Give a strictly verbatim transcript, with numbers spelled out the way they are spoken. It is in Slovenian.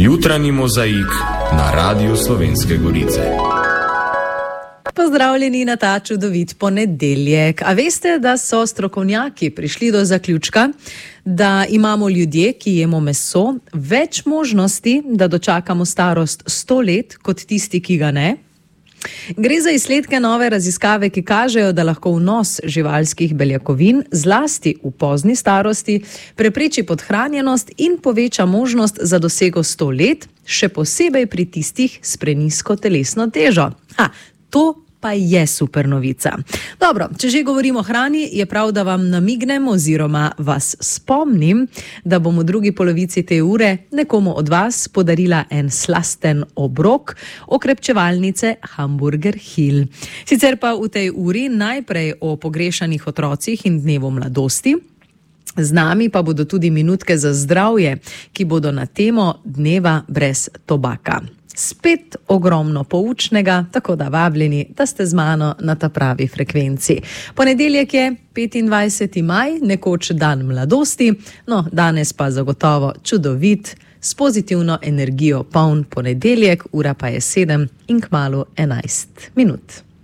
Jutranji mozaik na Radiu Slovenske Gorice. Pozdravljeni na ta čudovit ponedeljek. A veste, da so strokovnjaki prišli do zaključka, da imamo ljudje, ki jemo meso, več možnosti, da dočakamo starost sto let, kot tisti, ki ga ne? Gre za izsledke nove raziskave, ki kažejo, da lahko vnos živalskih beljakovin, zlasti v pozni starosti, prepreči podhranjenost in poveča možnost za dosego sto let, še posebej pri tistih s prenizko telesno težo. Ha, to pa je super novica. Dobro, če že govorimo o hrani, je prav, da vam namignem oziroma vas spomnim, da bom v drugi polovici te ure nekomu od vas podarila en slasten obrok okrepčevalnice Hamburger Hill. Sicer pa v tej uri najprej o pogrešanih otrocih in dnevu mladosti. Z nami pa bodo tudi minutke za zdravje, ki bodo na temo dneva brez tobaka. Spet ogromno poučnega, tako da vabljeni, da ste z mano na ta pravi frekvenci. Ponedeljek je petindvajseti maj, nekoč dan mladosti, no danes pa zagotovo čudovit, s pozitivno energijo poln ponedeljek, ura pa je sedem in kmalu enajst minut.